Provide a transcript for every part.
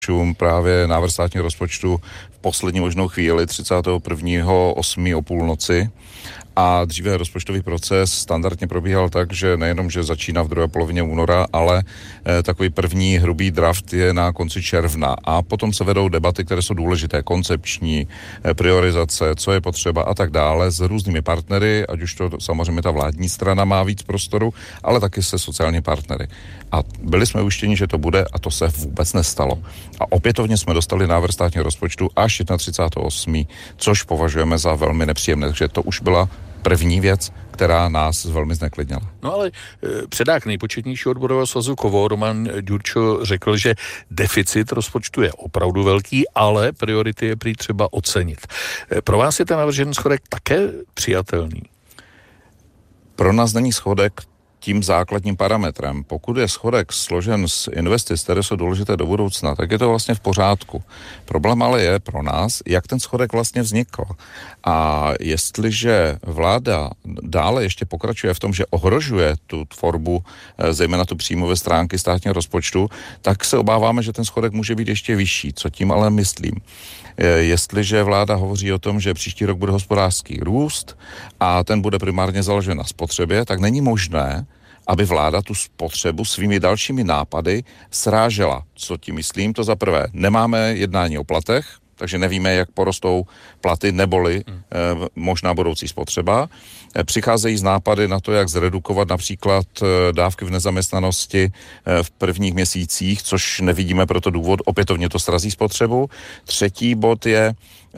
právě návrh státního rozpočtu v poslední možnou chvíli 31.8. o půlnoci. A dříve rozpočtový proces standardně probíhal tak, že nejenom, že začíná v druhé polovině února, ale takový první hrubý draft je na konci června. A potom se vedou debaty, které jsou důležité, koncepční, priorizace, co je potřeba a tak dále s různými partnery, ať už to samozřejmě ta vládní strana má víc prostoru, ale taky se sociální partnery. A byli jsme ujištěni, že to bude a to se vůbec nestalo. A opětovně jsme dostali návrh státního rozpočtu až 31.8., což považujeme za velmi nepříjemné, takže to už byla první věc, která nás velmi zneklidnila. No ale předák nejpočetnějšího odborového svazu KOVO Roman Ďurčo řekl, že deficit rozpočtu je opravdu velký, ale priority je prý třeba ocenit. Pro vás je ten navržený schodek také přijatelný? Pro nás není schodek tím základním parametrem. Pokud je schodek složen z investic, které jsou důležité do budoucna, tak je to vlastně v pořádku. Problém ale je pro nás, jak ten schodek vlastně vznikl. A jestliže vláda dále ještě pokračuje v tom, že ohrožuje tu tvorbu, zejména tu příjmové stránky státního rozpočtu, tak se obáváme, že ten schodek může být ještě vyšší. Co tím ale myslím? Jestliže vláda hovoří o tom, že příští rok bude hospodářský růst a ten bude primárně založen na spotřebě, tak není možné, aby vláda tu spotřebu svými dalšími nápady srážela. Co tím myslím? To za prvé, nemáme jednání o platech, takže nevíme, jak porostou platy neboli možná budoucí spotřeba. Přicházejí z nápady na to, jak zredukovat například dávky v nezaměstnanosti v prvních měsících, což nevidíme proto důvod, opětovně to srazí spotřebu. Třetí bod je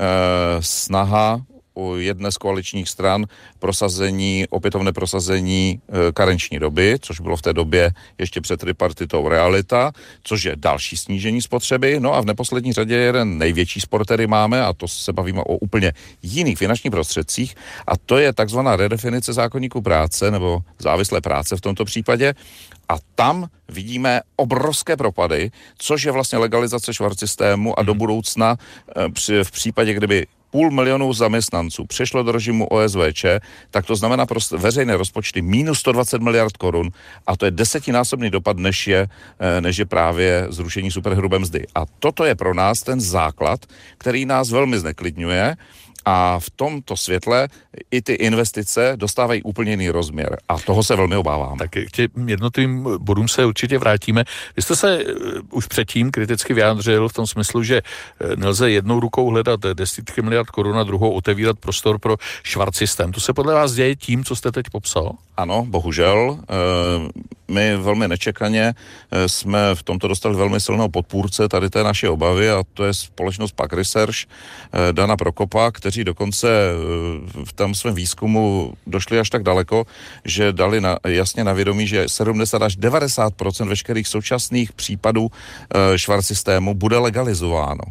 snaha u jedné z koaličních stran opětovné prosazení karenční doby, což bylo v té době ještě před tripartitou realita, což je další snížení spotřeby. No a v neposlední řadě jeden největší spor, který máme, a to se bavíme o úplně jiných finančních prostředcích, a to je takzvaná redefinice zákoníku práce, nebo závislé práce v tomto případě. A tam vidíme obrovské propady, což je vlastně legalizace švarcsystému a do budoucna v případě, kdyby 500 000 zaměstnanců přešlo do režimu OSVČ, tak to znamená pro veřejné rozpočty minus 120 miliard korun a to je 10násobný dopad, než je právě zrušení superhrubé mzdy. A toto je pro nás ten základ, který nás velmi zneklidňuje. A v tomto světle i ty investice dostávají úplně jiný rozměr. A toho se velmi obávám. Tak k těm jednotlivým bodům se určitě vrátíme. Vy jste se už předtím kriticky vyjádřil v tom smyslu, že nelze jednou rukou hledat desítky miliard korun a druhou otevírat prostor pro švarcsystém. To se podle vás děje tím, co jste teď popsal? Ano, bohužel. My velmi nečekaně jsme v tomto dostali velmi silného podpůrce tady té naší obavy a to je společnost PAQ Research Dana Prokopa, kteří dokonce v tom svém výzkumu došli až tak daleko, že dali jasně na vědomí, že 70 až 90% veškerých současných případů švarcsystému bude legalizováno.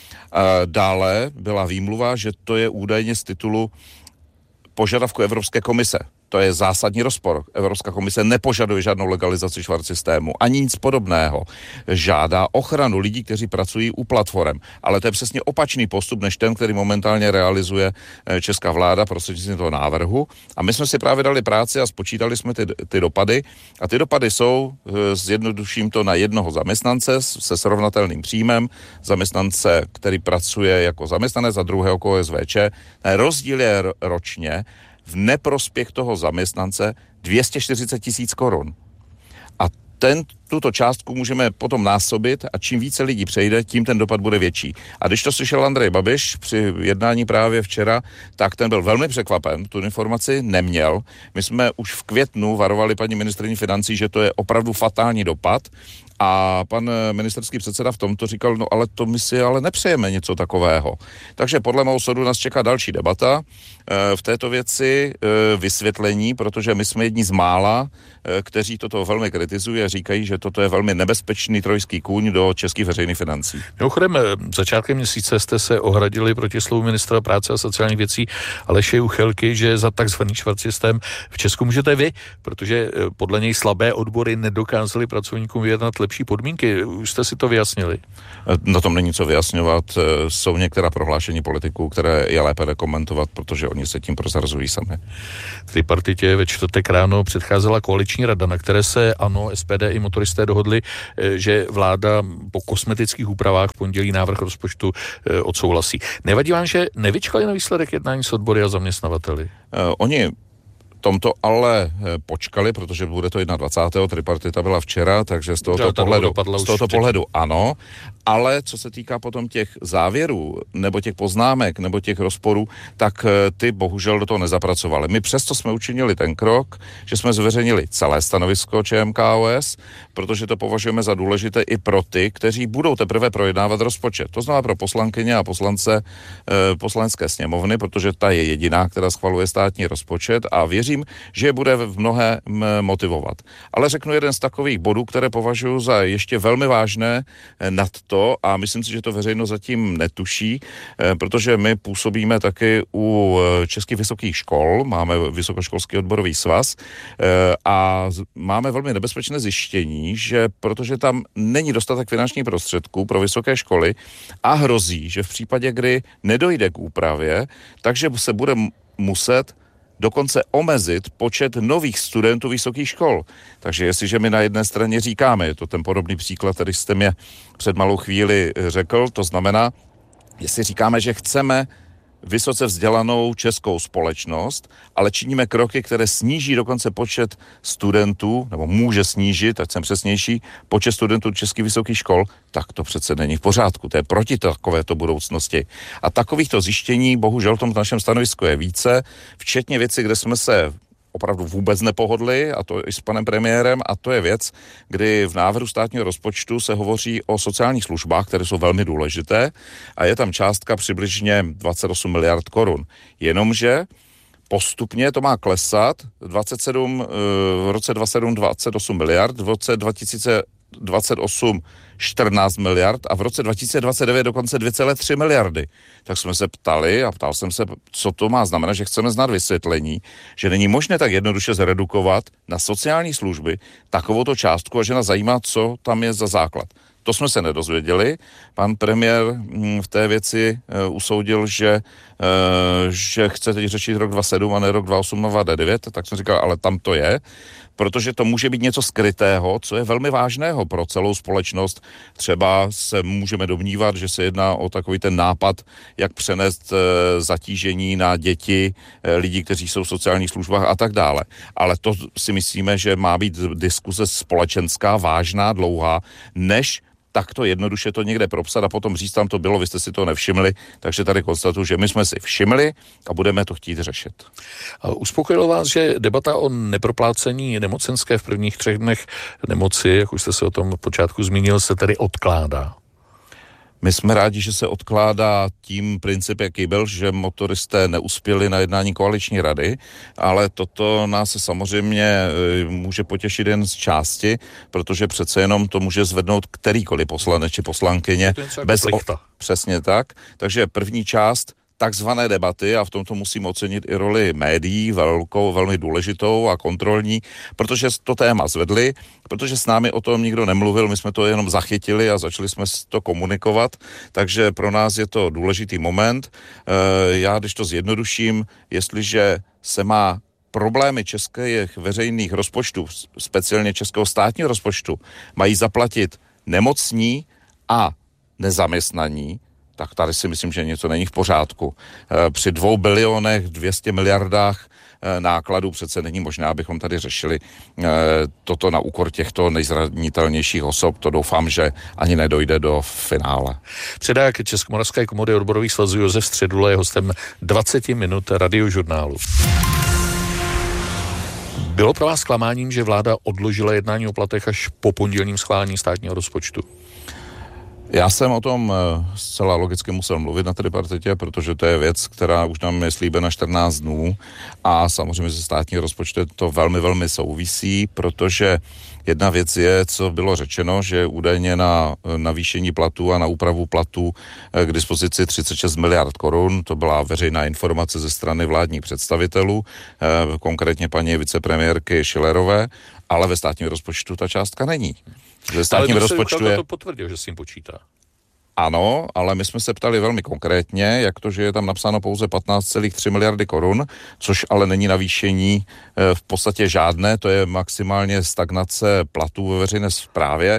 Dále byla výmluva, že to je údajně z titulu požadavku Evropské komise. To je zásadní rozpor. Evropská komise nepožaduje žádnou legalizaci švarcsystému, ani nic podobného. Žádá ochranu lidí, kteří pracují u platform. Ale to je přesně opačný postup, než ten, který momentálně realizuje česká vláda prostřednictvím toho návrhu. A my jsme si právě dali práci a spočítali jsme ty dopady. A ty dopady jsou, zjednoduším to, na jednoho zaměstnance se srovnatelným příjmem, zaměstnance, který pracuje jako zaměstnanec a druhého jako OSVČ. Rozdíl je ročně v neprospěch toho zaměstnance 240 000 korun. A tuto částku můžeme potom násobit a čím více lidí přejde, tím ten dopad bude větší. A když to slyšel Andrej Babiš při jednání právě včera, tak ten byl velmi překvapen, tu informaci neměl. My jsme už v květnu varovali paní ministryni financí, že to je opravdu fatální dopad a pan ministerský předseda v tomto říkal, no ale to my si ale nepřejeme něco takového. Takže podle mého soudu nás čeká další debata v této věci, vysvětlení, protože my jsme jedni z mála, kteří toto velmi kritizují a říkají, že toto je velmi nebezpečný trojský kůň do českých veřejných financí. Mimochodem, začátkem měsíce jste se ohradili proti slovu ministra práce a sociálních věcí Aleše Juchelky, že za takzvaný švarcsystém v Česku můžete vy, protože podle něj slabé odbory nedokázaly pracovníkům vyjednat lepší podmínky. Už jste si to vyjasnili? Na tom není co vyjasňovat. Jsou některá prohlášení politiků, které je lépe nekomentovat, protože oni se tím prozrazují sami. Tripartitě ve čtvrtek ráno předcházela koaliční rada, na které se ANO, SPD i Motoristé starovisté dohodli, že vláda po kosmetických úpravách v pondělí návrh rozpočtu odsouhlasí. Nevadí vám, že nevyčkali na výsledek jednání s odbory a zaměstnavateli? Oni tomto ale počkali, protože bude to 21. tripartita byla včera, takže z tohoto pohledu ano, ale co se týká potom těch závěrů, nebo těch poznámek, nebo těch rozporů, tak ty bohužel do toho nezapracovali. My přesto jsme učinili ten krok, že jsme zveřejnili celé stanovisko ČMKOS, protože to považujeme za důležité i pro ty, kteří budou teprve projednávat rozpočet. To znamená pro poslankyně a poslance poslanecké sněmovny, protože ta je jediná, která schvaluje státní rozpočet a věřím, že je bude v mnohé motivovat. Ale řeknu jeden z takových bodů, které považuji za ještě velmi vážné nad to a myslím si, že to veřejnost zatím netuší, protože my působíme taky u českých vysokých škol, máme Vysokoškolský odborový svaz a máme velmi nebezpečné zjištění, že protože tam není dostatek finančních prostředků pro vysoké školy a hrozí, že v případě, kdy nedojde k úpravě, takže se bude muset dokonce omezit počet nových studentů vysokých škol. Takže jestliže my na jedné straně říkáme, je to ten podobný příklad, který jste mě před malou chvíli řekl, to znamená, jestli říkáme, že chceme vysoce vzdělanou českou společnost, ale činíme kroky, které sníží dokonce počet studentů, nebo může snížit, ať jsem přesnější, počet studentů českých vysokých škol, tak to přece není v pořádku. To je proti takovéto budoucnosti. A takovýchto zjištění, bohužel v tom našem stanovisku je více, včetně věci, kde jsme se opravdu vůbec nepohodli, a to i s panem premiérem, a to je věc, kdy v návrhu státního rozpočtu se hovoří o sociálních službách, které jsou velmi důležité a je tam částka přibližně 28 miliard korun. Jenomže postupně to má klesat, v roce 2027 28 miliard, v roce 2028 14 miliard a v roce 2029 dokonce 2,3 miliardy. Tak jsme se ptali a ptal jsem se, co to má znamenat, že chceme znát vysvětlení, že není možné tak jednoduše zredukovat na sociální služby takovouto částku a že nás zajímá, co tam je za základ. To jsme se nedozvěděli. Pan premiér v té věci usoudil, že chce teď řešit rok 2027 a ne rok 2028 a 2029, tak jsem říkal, ale tam to je, protože to může být něco skrytého, co je velmi vážného pro celou společnost. Třeba se můžeme domnívat, že se jedná o takový ten nápad, jak přenést zatížení na děti, lidí, kteří jsou v sociálních službách a tak dále. Ale to si myslíme, že má být diskuse společenská, vážná, dlouhá, než takto jednoduše to někde propsat a potom říct, tam to bylo, vy jste si to nevšimli, takže tady konstatuju, že my jsme si všimli a budeme to chtít řešit. A uspokojilo vás, že debata o neproplácení nemocenské v prvních 3 dnech nemoci, jak už jste se o tom v počátku zmínil, se tedy odkládá? My jsme rádi, že se odkládá tím princip, jaký byl, že motoristé neuspěli na jednání koaliční rady, ale toto nás samozřejmě může potěšit jen z části, protože přece jenom to může zvednout kterýkoliv poslanec či poslankyně. Přesně tak. Takže první část takzvané debaty, a v tomto musím ocenit i roli médií, velmi důležitou a kontrolní, protože to téma zvedli, protože s námi o tom nikdo nemluvil, my jsme to jenom zachytili a začali jsme to komunikovat, takže pro nás je to důležitý moment. Já, když to zjednoduším, jestliže se má problémy českých veřejných rozpočtů, speciálně českého státního rozpočtu, mají zaplatit nemocní a nezaměstnaní, tak tady si myslím, že něco není v pořádku. Při 2 bilionech, 200 miliardách nákladů přece není možné, abychom tady řešili toto na úkor těchto nejzranitelnějších osob. To doufám, že ani nedojde do finále. Předák Českomoravské komory odborových svazů Josef Středula je hostem 20 minut Radiožurnálu. Bylo pro vás zklamáním, že vláda odložila jednání o platech až po pondělním schválení státního rozpočtu? Já jsem o tom zcela logicky musel mluvit na tripartitě, protože to je věc, která už nám je slíbena 14 dnů a samozřejmě se státní rozpočtem to velmi, velmi souvisí, protože jedna věc je, co bylo řečeno, že údajně na navýšení platů a na úpravu platů k dispozici 36 miliard korun, to byla veřejná informace ze strany vládních představitelů, konkrétně paní vicepremiérky Schillerové, ale ve státním rozpočtu ta částka není. Ale to potvrdil, že s tím počítá. Ano, ale my jsme se ptali velmi konkrétně, jak to, že je tam napsáno pouze 15,3 miliardy korun, což ale není navýšení v podstatě žádné, to je maximálně stagnace platů ve veřejné správě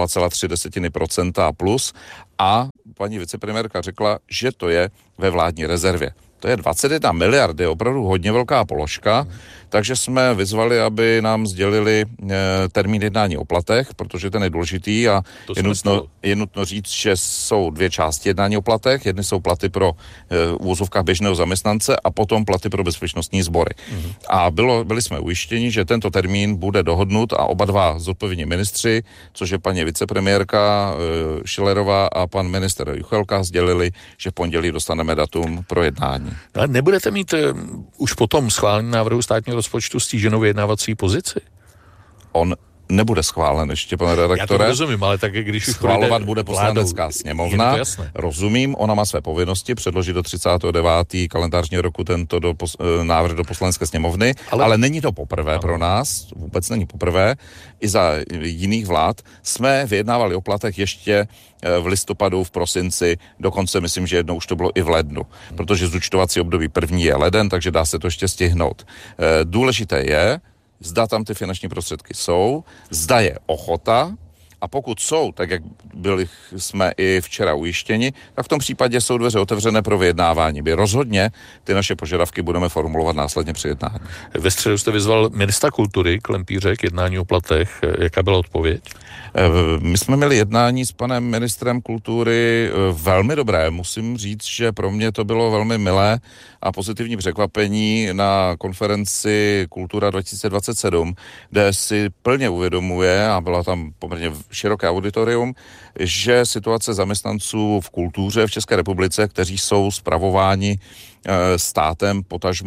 0,3% plus a paní vicepremiérka řekla, že to je ve vládní rezervě. To je 21 miliard, je opravdu hodně velká položka, takže jsme vyzvali, aby nám sdělili termín jednání o platech, protože ten je důležitý a je nutno říct, že jsou dvě části jednání o platech. Jedny jsou platy pro úvozovkách běžného zaměstnance a potom platy pro bezpečnostní sbory. A byli jsme ujištěni, že tento termín bude dohodnut a oba dva zodpovědní ministři, což je paní vicepremiérka Schillerová a pan ministr Juchelka, sdělili, že v pondělí dostaneme datum pro jednání. Ale nebudete mít už potom schválení návrhu státního rozpočtu stíženou vyjednávací pozici? On nebude schválen ještě, pane redaktore. Já to rozumím, ale tak když už schvalovat bude Poslanecká sněmovna. Rozumím, ona má své povinnosti předložit do 39. kalendářního roku tento návrh do Poslanecké sněmovny, ale není to poprvé pro nás, vůbec není poprvé. I za jiných vlád jsme vyjednávali o platech ještě v listopadu, v prosinci, dokonce myslím, že jednou už to bylo i v lednu, protože zúčtovací období první je leden, takže dá se to ještě stihnout. Důležité je, zda tam ty finanční prostředky jsou, zda je ochota a pokud jsou, tak jak jsme i včera ujištěni, tak v tom případě jsou dveře otevřené pro vyjednávání. My rozhodně ty naše požadavky budeme formulovat následně při jednání. Ve středu jste vyzval ministra kultury Klempíře k jednání o platech. Jaká byla odpověď? My jsme měli jednání s panem ministrem kultury velmi dobré. Musím říct, že pro mě to bylo velmi milé a pozitivní překvapení na konferenci Kultura 2027, kde si plně uvědomuje, a byla tam poměrně široké auditorium, že situace zaměstnanců v kultuře v České republice, kteří jsou spravováni státem,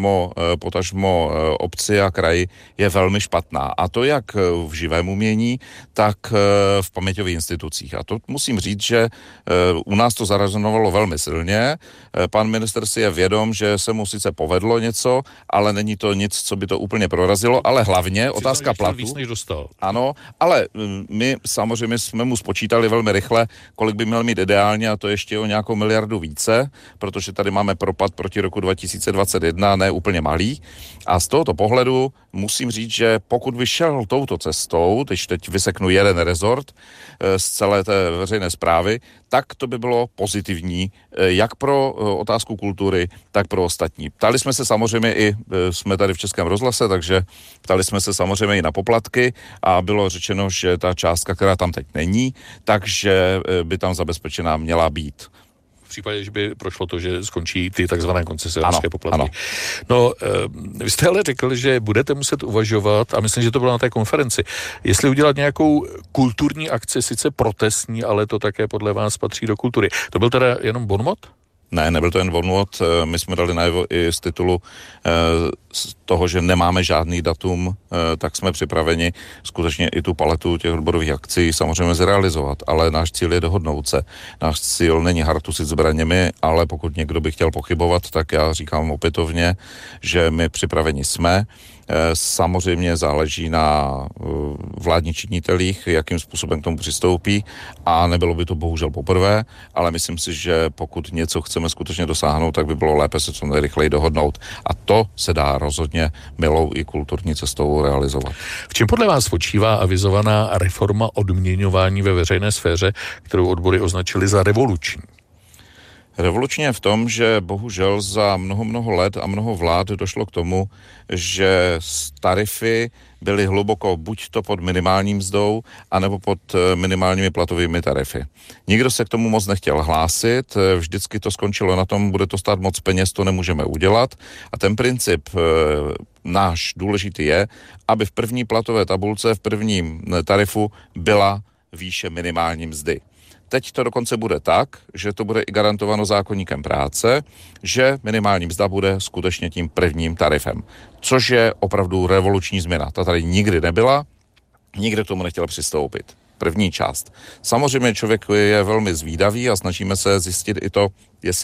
potažmo obci a kraji, je velmi špatná. A to jak v živém umění, tak v paměťových institucích. A to musím říct, že u nás to zarezonovalo velmi silně. Pan minister si je vědom, že se mu sice povedlo něco, ale není to nic, co by to úplně prorazilo, ale hlavně otázka platu. Víc než dostal. Ano, ale my samozřejmě jsme mu spočítali velmi rychle, kolik by měl mít ideálně, a to ještě o nějakou miliardu více, protože tady máme propad proti roku 2021, ne úplně malý. A z tohoto pohledu musím říct, že pokud by šel touto cestou, teď vyseknu jeden rezort z celé té veřejné správy, tak to by bylo pozitivní, jak pro otázku kultury, tak pro ostatní. Ptali jsme se samozřejmě i, jsme tady v Českém rozhlase, takže ptali jsme se samozřejmě i na poplatky a bylo řečeno, že ta částka, která tam teď není, takže by tam zabezpečená měla být. V případě, že by prošlo to, že skončí ty takzvané koncesionářské poplatky. Ano. No, vy jste ale řekl, že budete muset uvažovat, a myslím, že to bylo na té konferenci, jestli udělat nějakou kulturní akci, sice protestní, ale to také podle vás patří do kultury. To byl teda jenom bonmot? Ne, nebyl to jen bonmot, my jsme dali najevo i z titulu z toho, že nemáme žádný datum, tak jsme připraveni skutečně i tu paletu těch odborových akcí samozřejmě zrealizovat, ale náš cíl je dohodnout se. Náš cíl není hartusit zbraněmi, ale pokud někdo by chtěl pochybovat, tak já říkám opětovně, že my připraveni jsme. Samozřejmě záleží na vládních činitelích, jakým způsobem k tomu přistoupí a nebylo by to bohužel poprvé, ale myslím si, že pokud něco chceme skutečně dosáhnout, tak by bylo lépe se co nejrychleji dohodnout. A to se dá rozhodně milou i kulturní cestou realizovat. V čem podle vás spočívá avizovaná reforma odměňování ve veřejné sféře, kterou odbory označili za revoluční? Revolučně je v tom, že bohužel za mnoho let a mnoho vlád došlo k tomu, že tarify byly hluboko buď to pod minimální mzdou, anebo pod minimálními platovými tarify. Nikdo se k tomu moc nechtěl hlásit, vždycky to skončilo na tom, bude to stát moc peněz, to nemůžeme udělat. A ten princip náš důležitý je, aby v první platové tabulce, v prvním tarifu byla výše minimální mzdy. Teď to dokonce bude tak, že to bude i garantováno zákoníkem práce, že minimální mzda bude skutečně tím prvním tarifem, což je opravdu revoluční změna. Ta tady nikdy nebyla, nikdo k tomu nechtěl přistoupit. První část. Samozřejmě člověk je velmi zvídavý a snažíme se zjistit i to, jestli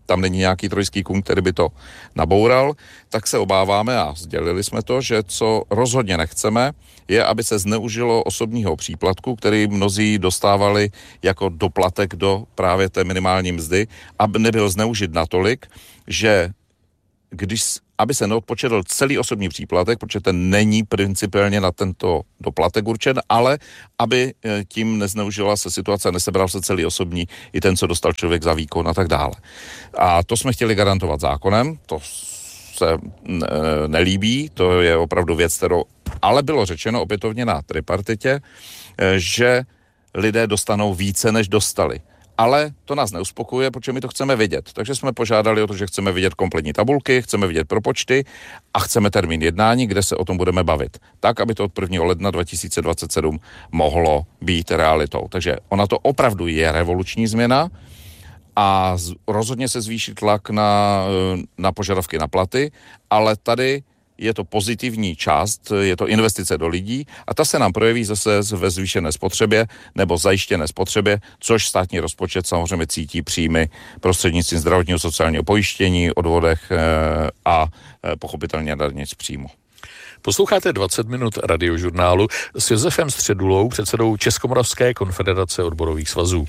tam není nějaký trojský kůň, který by to naboural, tak se obáváme a sdělili jsme to, že co rozhodně nechceme, je, aby se zneužilo osobního příplatku, který mnozí dostávali jako doplatek do právě té minimální mzdy, aby nebyl zneužit natolik, že aby se neodpočetl celý osobní příplatek, protože ten není principiálně na tento doplatek určen, ale aby tím nezneužila se situace, nesebral se celý osobní i ten, co dostal člověk za výkon a tak dále. A to jsme chtěli garantovat zákonem, to se nelíbí, to je opravdu věc, kterou ale bylo řečeno opětovně na tripartitě, že lidé dostanou více, než dostali. Ale to nás neuspokojuje, protože my to chceme vidět. Takže jsme požádali o to, že chceme vidět kompletní tabulky, chceme vidět propočty a chceme termín jednání, kde se o tom budeme bavit. Tak, aby to od 1. ledna 2027 mohlo být realitou. Takže ona to opravdu je revoluční změna a rozhodně se zvýší tlak na požadavky na platy, ale tady je to pozitivní část, je to investice do lidí a ta se nám projeví zase ve zvýšené spotřebě nebo zajištěné spotřebě, což státní rozpočet samozřejmě cítí příjmy prostřednictvím zdravotního sociálního pojištění, odvodech a pochopitelně daně z příjmu. Posloucháte 20 minut radiožurnálu s Josefem Středulou, předsedou Českomoravské konfederace odborových svazů.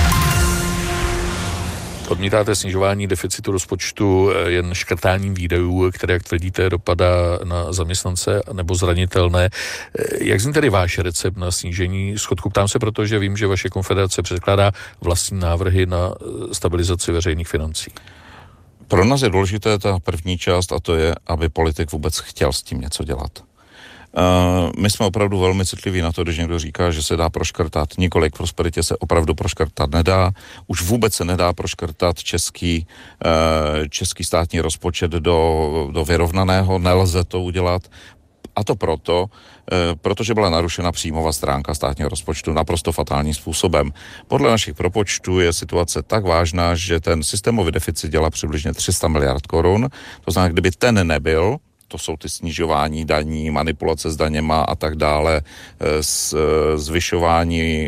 Odmítáte snižování deficitu rozpočtu jen škrtáním výdajů, které, jak tvrdíte, dopadá na zaměstnance nebo zranitelné. Jak zní tedy váš recept na snížení schodku? Ptám se, protože vím, že vaše konfederace předkládá vlastní návrhy na stabilizaci veřejných financí. Pro nás je důležité ta první část a to je, aby politik vůbec chtěl s tím něco dělat. My jsme opravdu velmi citliví na to, když někdo říká, že se dá proškrtat. Několik prosperitě se opravdu proškrtat nedá. Už vůbec se nedá proškrtat český státní rozpočet do vyrovnaného. Nelze to udělat. A to protože byla narušena příjmová stránka státního rozpočtu naprosto fatálním způsobem. Podle našich propočtů je situace tak vážná, že ten systémový deficit dělá přibližně 300 miliard korun. To znamená, kdyby ten nebyl, to jsou ty snižování daní, manipulace s daněma a tak dále, zvyšování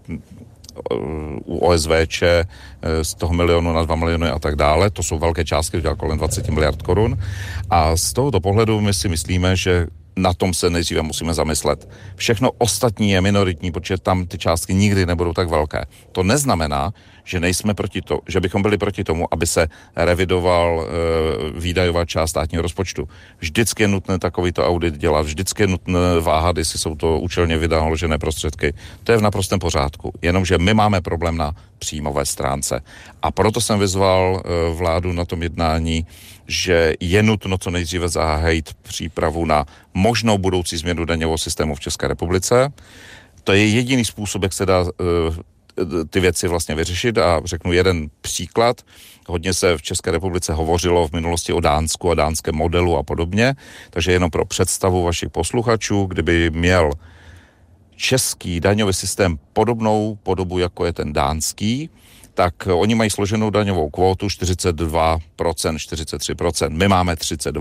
u OSVČ z toho 1 milionu na 2 miliony a tak dále. To jsou velké částky, to dělá kolem 20 miliard korun. A z tohoto pohledu my si myslíme, že na tom se nejdříve musíme zamyslet. Všechno ostatní je minoritní, protože tam ty částky nikdy nebudou tak velké. To neznamená, že že bychom byli proti tomu, aby se revidoval výdajová část státního rozpočtu. Vždycky je nutné takovýto audit dělat, vždycky je nutné váhat, jestli jsou to účelně vynaložené prostředky. To je v naprostém pořádku. Jenomže my máme problém na příjmové stránce. A proto jsem vyzval vládu na tom jednání, že je nutno co nejdříve zahájit přípravu na možnou budoucí změnu daňového systému v České republice. To je jediný způsob, jak se dá ty věci vlastně vyřešit a řeknu jeden příklad. Hodně se v České republice hovořilo v minulosti o Dánsku a dánském modelu a podobně, takže jenom pro představu vašich posluchačů, kdyby měl český daňový systém podobnou podobu, jako je ten dánský, tak oni mají složenou daňovou kvótu 42%, 43%. My máme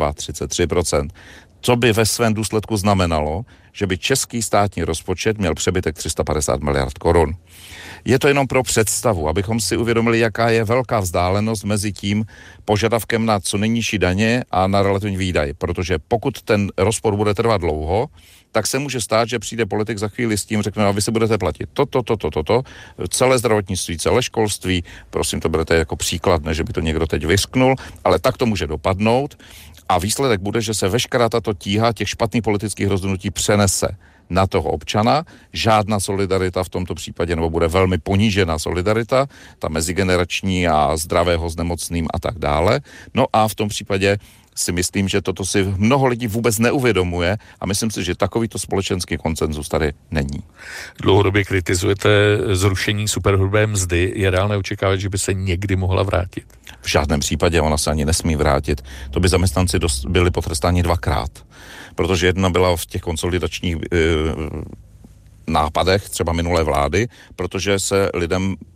33%. Co by ve svém důsledku znamenalo, že by český státní rozpočet měl přebytek 350 miliard korun. Je to jenom pro představu, abychom si uvědomili, jaká je velká vzdálenost mezi tím požadavkem na co nejnižší daně a na relativní výdaj. Protože pokud ten rozpor bude trvat dlouho, tak se může stát, že přijde politik za chvíli s tím, řekne, a vy si budete platit to, celé zdravotnictví, celé školství, prosím, to berete jako příklad, ne, že by to někdo teď vyřknul, ale tak to může dopadnout. A výsledek bude, že se veškerá tato tíha těch špatných politických rozhodnutí přenese na toho občana. Žádná solidarita v tomto případě, nebo bude velmi ponížená solidarita, ta mezigenerační a zdravého s nemocným a tak dále. No a v tom případě si myslím, že toto si mnoho lidí vůbec neuvědomuje a myslím si, že takovýto společenský konsenzus tady není. Dlouhodobě kritizujete zrušení superhrubé mzdy. Je reálné očekávat, že by se někdy mohla vrátit? V žádném případě ona se ani nesmí vrátit. To by zaměstnanci byli potrestáni 2krát. Protože jedna byla v těch konsolidačních nápadech třeba minulé vlády, protože se lidem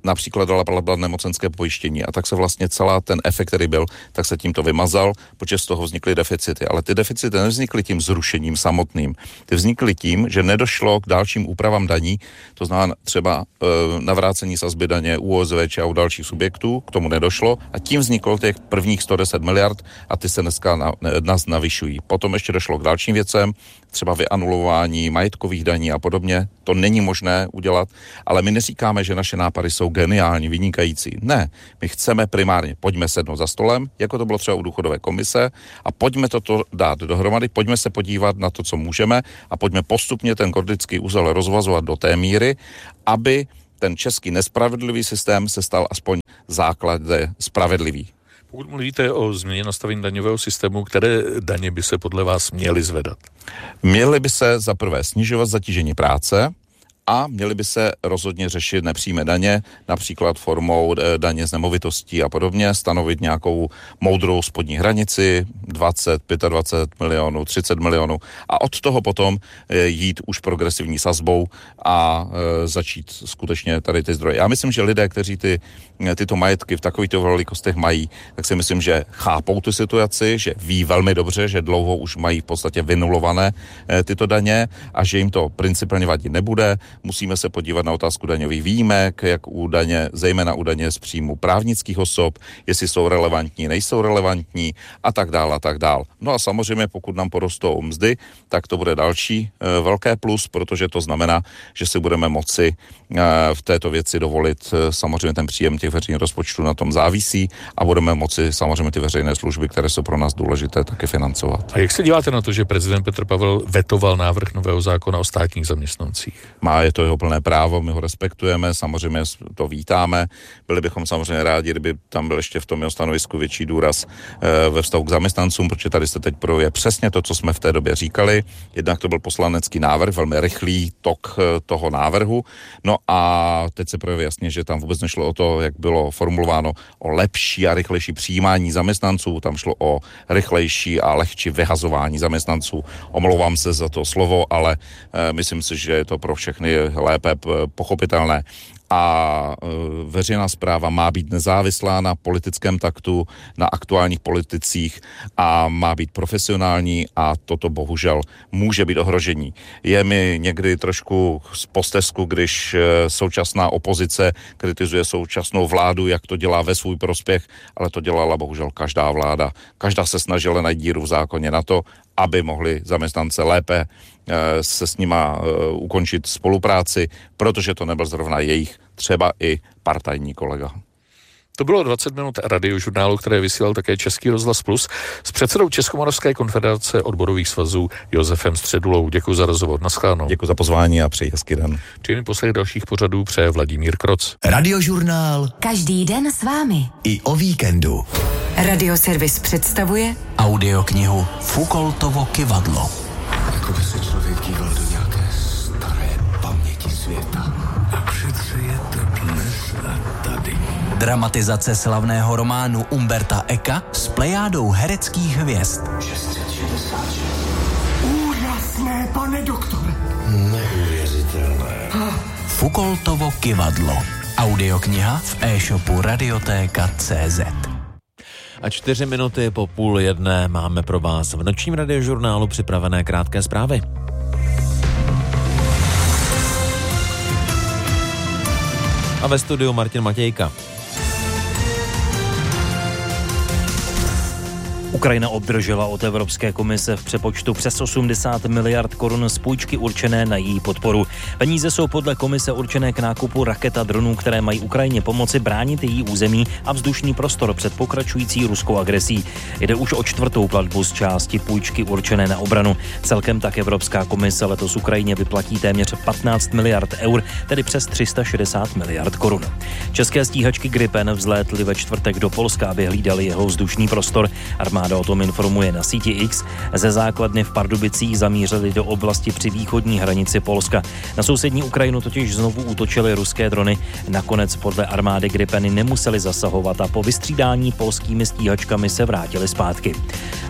například dala nemocenské pojištění a tak se vlastně celá ten efekt, který byl, tak se tímto vymazal, protože z toho vznikly deficity. Ale ty deficity nevznikly tím zrušením samotným. Ty vznikly tím, že nedošlo k dalším úpravám daní, to znamená třeba navrácení sazby daně u OSVČ a u dalších subjektů, k tomu nedošlo a tím vzniklo těch prvních 110 miliard a ty se dneska nás navyšují. Potom ještě došlo k dalším věcem, třeba vyanulování majetkových daní a podobně. To není možné udělat, ale my neříkáme, že naše nápady jsou geniální, vynikající. Ne, my chceme primárně, pojďme sednout za stolem, jako to bylo třeba u důchodové komise a pojďme toto dát dohromady, pojďme se podívat na to, co můžeme a pojďme postupně ten gordický úzel rozvazovat do té míry, aby ten český nespravedlivý systém se stal aspoň základně spravedlivý. Pokud mluvíte o změně nastavení daňového systému, které daně by se podle vás měly zvedat? Měly by se za prvé snižovat zatížení práce a měly by se rozhodně řešit nepřímé daně, například formou daně z nemovitostí a podobně, stanovit nějakou moudrou spodní hranici, 20, 25 milionů, 30 milionů a od toho potom jít už progresivní sazbou a začít skutečně tady ty zdroje. Já myslím, že lidé, kteří tyto majetky v takovýchto velikostech mají, tak si myslím, že chápou tu situaci, že ví velmi dobře, že dlouho už mají v podstatě vynulované tyto daně a že jim to principálně vadit nebude. Musíme se podívat na otázku daňových výjimek, jak u daně, zejména u daně z příjmu právnických osob, jestli jsou relevantní, nejsou relevantní a tak dál a tak dál. No a samozřejmě, pokud nám porostou mzdy, tak to bude další velké plus, protože to znamená, že si budeme moci v této věci dovolit samozřejmě ten příjem těch veřejných rozpočtů na tom závisí a budeme moci samozřejmě ty veřejné služby, které jsou pro nás důležité, taky financovat. A jak se díváte na to, že prezident Petr Pavel vetoval návrh nového zákona o státních zaměstnancích? Je to jeho plné právo, my ho respektujeme, samozřejmě to vítáme. Byli bychom samozřejmě rádi, kdyby tam byl ještě v tom jeho stanovisku větší důraz ve vztahu k zaměstnancům, protože tady se teď projevuje přesně to, co jsme v té době říkali. Jednak to byl poslanecký návrh, velmi rychlý tok toho návrhu. No a teď se projevuje jasně, že tam vůbec nešlo o to, jak bylo formulováno, o lepší a rychlejší přijímání zaměstnanců, tam šlo o rychlejší a lehčí vyhazování zaměstnanců. Omlouvám se za to slovo, ale myslím si, že je to pro všechny lépe pochopitelné. A veřejná správa má být nezávislá na politickém taktu, na aktuálních politicích a má být profesionální a toto bohužel může být ohrožení. Je mi někdy trošku z postesku, když současná opozice kritizuje současnou vládu, jak to dělá ve svůj prospěch, ale to dělala bohužel každá vláda. Každá se snažila najít díru v zákoně na to, aby mohli zaměstnance lépe se s nima ukončit spolupráci, protože to nebyl zrovna jejich třeba i partajní kolega. To bylo 20 minut radiožurnálu, které vysílal také Český rozhlas Plus s předsedou Českomoravské konfederace odborových svazů Josefem Středulou. Děkuji za rozhovor. Naschledanou. Děkuji za pozvání a přeji hezký den. Příjemný poslech dalších pořadů přeje Vladimír Kroc. Radiožurnál. Každý den s vámi. I o víkendu. Radioservis představuje Audioknihu Foucaultovo kyvadlo. Jako by se člověk díval do nějaké staré paměti světa. A přece je to dnes a tady. Dramatizace slavného románu Umberta Eka s plejádou hereckých hvězd. 666. Úžasné, pane doktore. Neuvěřitelné. Foucaultovo kyvadlo. Audiokniha v e-shopu Radiotéka.cz. A 4 minuty po 12:30 máme pro vás v nočním radiožurnálu připravené krátké zprávy. A ve studiu Martin Matějka. Ukrajina obdržela od Evropské komise v přepočtu přes 80 miliard korun z půjčky určené na její podporu. Peníze jsou podle komise určené k nákupu raket a dronů, které mají Ukrajině pomoci bránit její území a vzdušný prostor před pokračující ruskou agresí. Jde už o 4. platbu z části půjčky určené na obranu. Celkem tak Evropská komise letos Ukrajině vyplatí téměř 15 miliard eur, tedy přes 360 miliard korun. České stíhačky Gripen vzlétly ve čtvrtek do Polska, aby hlídali jeho vzdušný prostor. Armáda o tom informuje na síti X. Ze základny v Pardubicích zamířili do oblasti při východní hranici Polska. Na sousední Ukrajinu totiž znovu útočily ruské drony. Nakonec podle armády Gripeny nemuseli zasahovat a po vystřídání polskými stíhačkami se vrátili zpátky.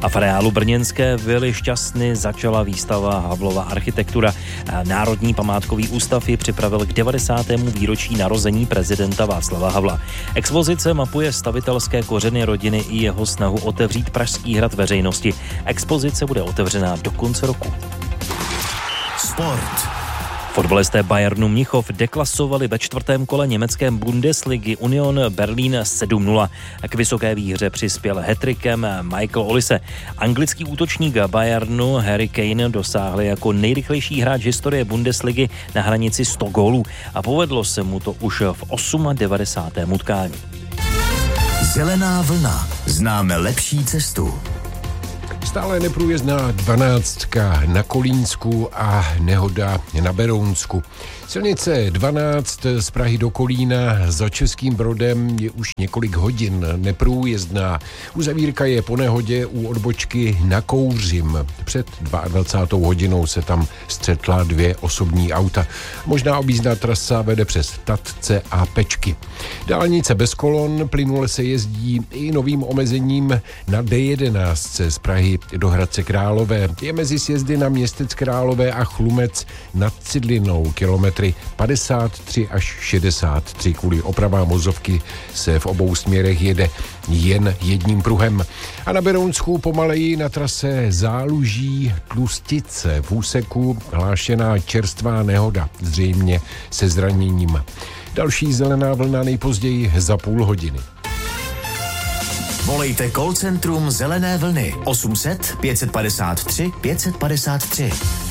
A v areálu brněnské vily Šťastny začala výstava Havlova architektura. Národní památkový ústav ji připravil k 90. výročí narození prezidenta Václava Havla. Expozice mapuje stavitelské kořeny rodiny i jeho snahu otevřít Pražský hrad veřejnosti. Expozice bude otevřená do konce roku. Sport. Fotbalisté Bayernu Mnichov deklasovali ve 4. kole německé Bundesligy Union Berlin 7-0. K vysoké výhře přispěl hat-trickem Michael Olise. Anglický útočník Bayernu Harry Kane dosáhl jako nejrychlejší hráč historie Bundesligy na hranici 100 gólů a povedlo se mu to už v 98. utkání. Zelená vlna. Známe lepší cestu. Stále neprůjezdná 12 na Kolínsku a nehoda na Berounsku. Silnice 12 z Prahy do Kolína za Českým Brodem je už několik hodin neprůjezdná. Uzavírka je po nehodě u odbočky na Kouřim. Před 22. hodinou se tam střetla 2 osobní auta. Možná objízdná trasa vede přes Tatce a Pečky. Dálnice bez kolon, plynule se jezdí i novým omezením na D11 z Prahy do Hradce Králové. Je mezi sjezdy na Městec Králové a Chlumec nad Cidlinou kilometry 53 až 63. Kvůli opravám vozovky se v obou směrech jede jen jedním pruhem. A na Berounsku pomaleji na trase Záluží Tlustice v úseku hlášená čerstvá nehoda, zřejmě se zraněním. Další zelená vlna nejpozději za půl hodiny. Volejte call centrum Zelené vlny 800 553 553.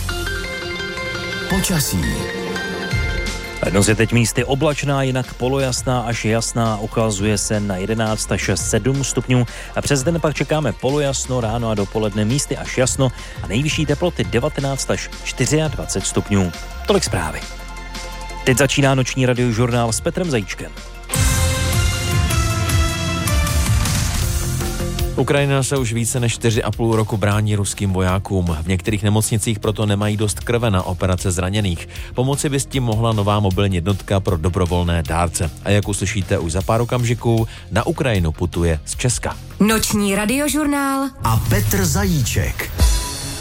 Počasí. Noc je teď místy oblačná, jinak polojasná až jasná, ukazuje se na 11 až 7 stupňů. A přes den pak čekáme polojasno, ráno a dopoledne místy až jasno a nejvyšší teploty 19 až 24 stupňů. Tolik zprávy. Teď začíná noční radiožurnál s Petrem Zajíčkem. Ukrajina se už více než 4,5 roku brání ruským vojákům. V některých nemocnicích proto nemají dost krve na operace zraněných. Pomoci by s tím mohla nová mobilní jednotka pro dobrovolné dárce. A jak uslyšíte už za pár okamžiků, na Ukrajinu putuje z Česka. Noční radiožurnál A Petr Zajíček.